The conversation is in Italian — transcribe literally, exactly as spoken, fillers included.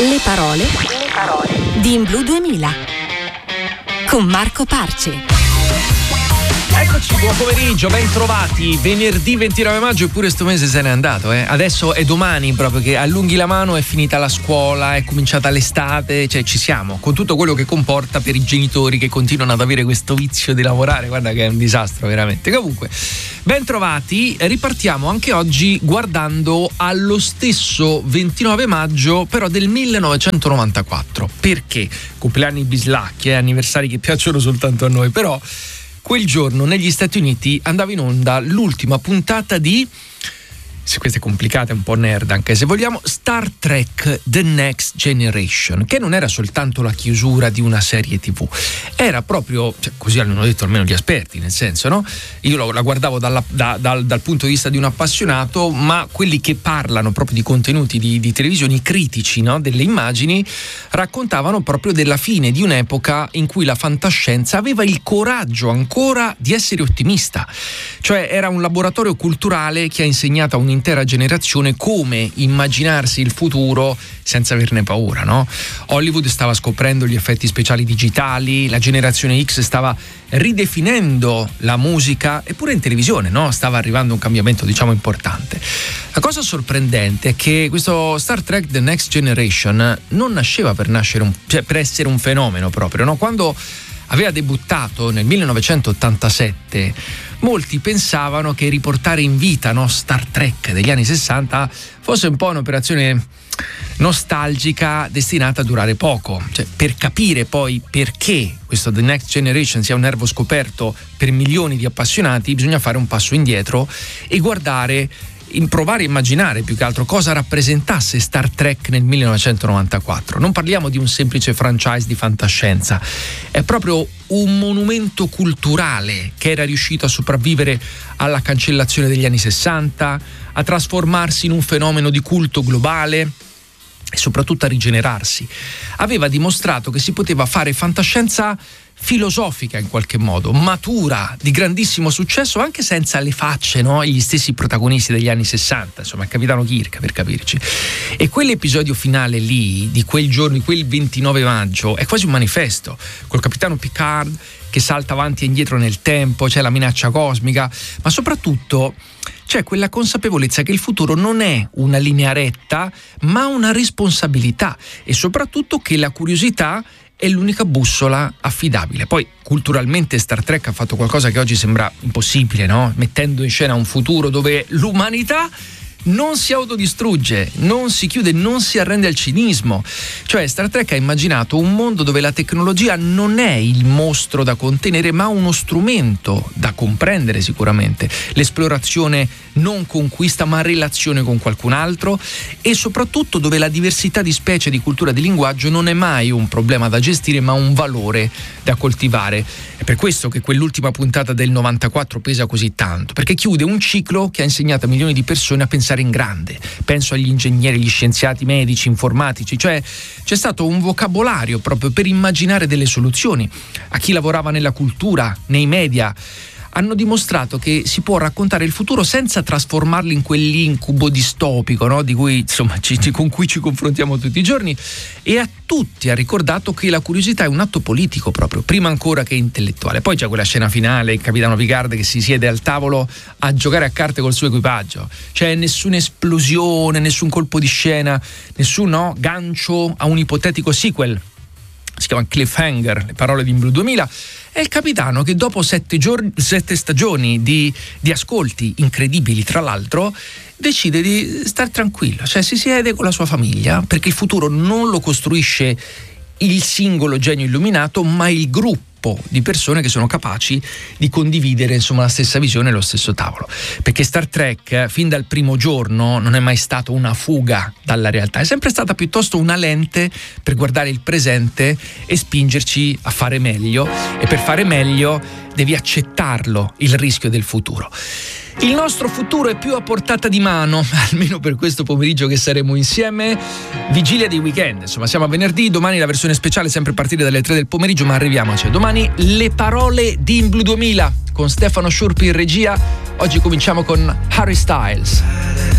Le parole, le parole di In Blu duemila con Marco Parce. Eccoci, buon pomeriggio, ben trovati. Venerdì ventinove maggio, eppure sto mese se n'è andato, eh. Adesso è domani proprio che allunghi la mano, è finita la scuola, è cominciata l'estate, cioè ci siamo, con tutto quello che comporta per i genitori che continuano ad avere questo vizio di lavorare. Guarda che è un disastro veramente. Comunque, ben trovati, ripartiamo anche oggi guardando allo stesso ventinove maggio, però del millenovecentonovantaquattro. Perché? Compleanni bislacchi, eh, anniversari che piacciono soltanto a noi, però quel giorno negli Stati Uniti andava in onda l'ultima puntata di, se questa è complicata, è un po' nerd anche se vogliamo, Star Trek The Next Generation, che non era soltanto la chiusura di una serie tivù, era proprio, cioè, così hanno detto almeno gli esperti, nel senso, no? Io lo, la guardavo dalla, da, dal, dal punto di vista di un appassionato, ma quelli che parlano proprio di contenuti di, di televisione, critici, no? Delle immagini, raccontavano proprio della fine di un'epoca in cui la fantascienza aveva il coraggio ancora di essere ottimista, cioè era un laboratorio culturale che ha insegnato a un'intera generazione come immaginarsi il futuro senza averne paura, no? Hollywood stava scoprendo gli effetti speciali digitali, la generazione X stava ridefinendo la musica, eppure in televisione, no? Stava arrivando un cambiamento, diciamo, importante. La cosa sorprendente è che questo Star Trek The Next Generation non nasceva per nascere un, cioè per essere un fenomeno proprio, no? Quando aveva debuttato nel millenovecentottantasette, molti pensavano che riportare in vita, no, Star Trek degli anni sessanta fosse un po' un'operazione nostalgica destinata a durare poco. Cioè, per capire poi perché questo The Next Generation sia un nervo scoperto per milioni di appassionati, bisogna fare un passo indietro e guardare, in provare a immaginare più che altro cosa rappresentasse Star Trek nel millenovecentonovantaquattro. Non parliamo di un semplice franchise di fantascienza, è proprio un monumento culturale che era riuscito a sopravvivere alla cancellazione degli anni sessanta, a trasformarsi in un fenomeno di culto globale e soprattutto a rigenerarsi. Aveva dimostrato che si poteva fare fantascienza filosofica in qualche modo, matura, di grandissimo successo, anche senza le facce, no? Gli stessi protagonisti degli anni sessanta, insomma, il Capitano Kirk, per capirci. E quell'episodio finale lì, di quel giorno, di quel ventinove maggio, è quasi un manifesto, col Capitano Picard che salta avanti e indietro nel tempo, c'è la minaccia cosmica, ma soprattutto c'è quella consapevolezza che il futuro non è una linea retta, ma una responsabilità, e soprattutto che la curiosità è l'unica bussola affidabile. Poi culturalmente Star Trek ha fatto qualcosa che oggi sembra impossibile, no? Mettendo in scena un futuro dove l'umanità non si autodistrugge, non si chiude, non si arrende al cinismo. Cioè Star Trek ha immaginato un mondo dove la tecnologia non è il mostro da contenere, ma uno strumento da comprendere sicuramente. L'esplorazione non conquista, ma relazione con qualcun altro, e soprattutto dove la diversità di specie, di cultura, di linguaggio non è mai un problema da gestire, ma un valore da coltivare. È per questo che quell'ultima puntata del novantaquattro pesa così tanto, perché chiude un ciclo che ha insegnato a milioni di persone a pensare in grande. Penso agli ingegneri, agli scienziati, medici, informatici, cioè c'è stato un vocabolario proprio per immaginare delle soluzioni. A chi lavorava nella cultura, nei media, hanno dimostrato che si può raccontare il futuro senza trasformarlo in quell'incubo distopico, no? Di cui, insomma, ci, con cui ci confrontiamo tutti i giorni, e a tutti ha ricordato che la curiosità è un atto politico proprio, prima ancora che intellettuale. Poi c'è quella scena finale, il Capitano Picard che si siede al tavolo a giocare a carte col suo equipaggio, cioè nessuna esplosione, nessun colpo di scena, nessun no, gancio a un ipotetico sequel. Si chiama Cliffhanger, le parole di In Blu duemila. È il capitano che dopo sette, giorni, sette stagioni di, di ascolti incredibili, tra l'altro, decide di stare tranquillo, cioè si siede con la sua famiglia, perché il futuro non lo costruisce il singolo genio illuminato, ma il gruppo di persone che sono capaci di condividere, insomma, la stessa visione e lo stesso tavolo. Perché Star Trek fin dal primo giorno non è mai stata una fuga dalla realtà, è sempre stata piuttosto una lente per guardare il presente e spingerci a fare meglio, e per fare meglio devi accettarlo il rischio del futuro. Il nostro futuro è più a portata di mano, almeno per questo pomeriggio che saremo insieme. Vigilia di weekend, insomma, siamo a venerdì, domani la versione speciale sempre a partire dalle tre del pomeriggio, ma arriviamoci. Domani le parole di In Blu duemila con Stefano Sciurpi in regia. Oggi cominciamo con Harry Styles.